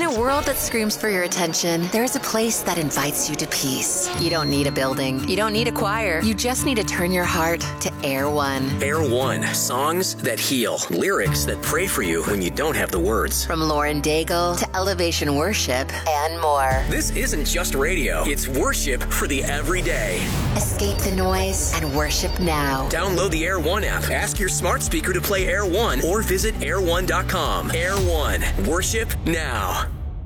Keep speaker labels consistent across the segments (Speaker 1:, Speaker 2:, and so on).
Speaker 1: a world that screams for your attention, there's a place that invites you to peace. You don't need a building. You don't need a choir. You just need to turn your heart to Air One.
Speaker 2: Air One. Songs that heal. Lyrics that pray for you when you don't have the words.
Speaker 1: From Lauren Daigle to Elevation Worship and more.
Speaker 2: This isn't just radio. It's worship for the everyday.
Speaker 1: Escape the noise and worship now.
Speaker 2: Download the Air One app. Ask your smart speaker to play Air One or visit air1.com. Air One. Worship now.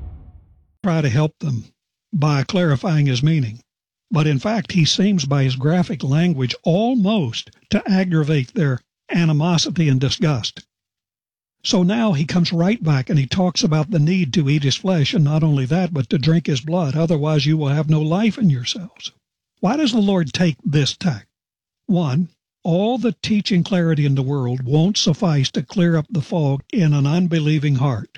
Speaker 3: Try to help them by clarifying his meaning. But in fact, he seems by his graphic language almost to aggravate their animosity and disgust. So now he comes right back and he talks about the need to eat his flesh, and not only that, but to drink his blood. Otherwise, you will have no life in yourselves. Why does the Lord take this tack? 1, all the teaching clarity in the world won't suffice to clear up the fog in an unbelieving heart.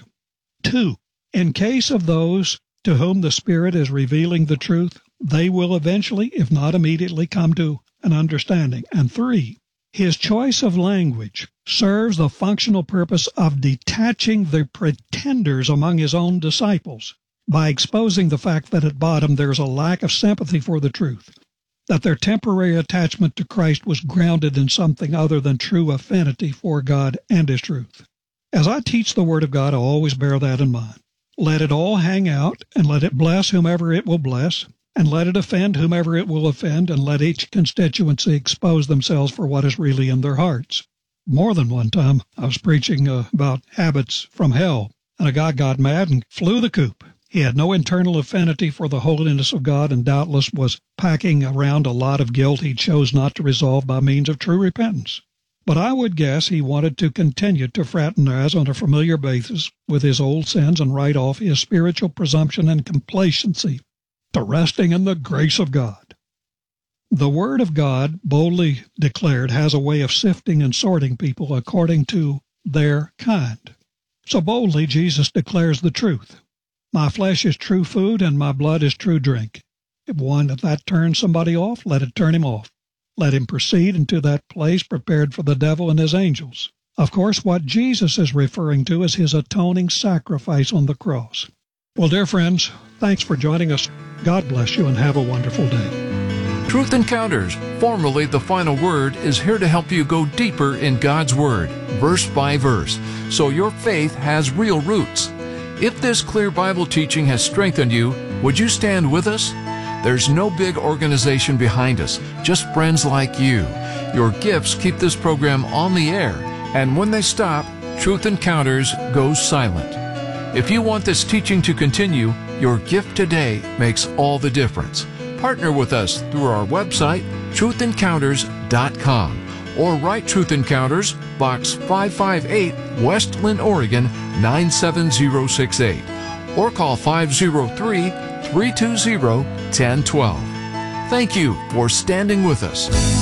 Speaker 3: 2, in case of those to whom the Spirit is revealing the truth, they will eventually, if not immediately, come to an understanding. And 3, his choice of language serves the functional purpose of detaching the pretenders among his own disciples by exposing the fact that at bottom there's a lack of sympathy for the truth, that their temporary attachment to Christ was grounded in something other than true affinity for God and His truth. As I teach the Word of God, I always bear that in mind. Let it all hang out, and let it bless whomever it will bless, and let it offend whomever it will offend, and let each constituency expose themselves for what is really in their hearts. More than one time, I was preaching about habits from hell, and a guy got mad and flew the coop. He had no internal affinity for the holiness of God and doubtless was packing around a lot of guilt he chose not to resolve by means of true repentance. But I would guess he wanted to continue to fraternize on a familiar basis with his old sins and write off his spiritual presumption and complacency to resting in the grace of God. The Word of God, boldly declared, has a way of sifting and sorting people according to their kind. So boldly, Jesus declares the truth. My flesh is true food and my blood is true drink. If that turns somebody off, let it turn him off. Let him proceed into that place prepared for the devil and his angels. Of course, what Jesus is referring to is his atoning sacrifice on the cross. Well, dear friends, thanks for joining us. God bless you and have a wonderful day.
Speaker 4: Truth Encounters, formerly The Final Word, is here to help you go deeper in God's Word, verse by verse, so your faith has real roots. If this clear Bible teaching has strengthened you, would you stand with us? There's no big organization behind us, just friends like you. Your gifts keep this program on the air, and when they stop, Truth Encounters goes silent. If you want this teaching to continue, your gift today makes all the difference. Partner with us through our website, truthencounters.com, or write Truth Encounters, Box 558, West Linn, Oregon 97068, or call 503-320-1012. Thank you for standing with us.